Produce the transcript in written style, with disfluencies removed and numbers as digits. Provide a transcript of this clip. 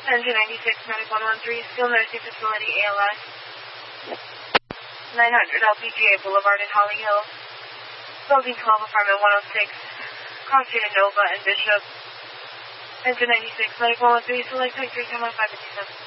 Engine 96, Medic 113, Skilled Nursing Facility, ALS. 900 LPGA Boulevard in Holly Hill. Building 12, Apartment 106. Cross Street Nova and Bishop. Engine 96, Medic 113, select 3, 10, 15, 57.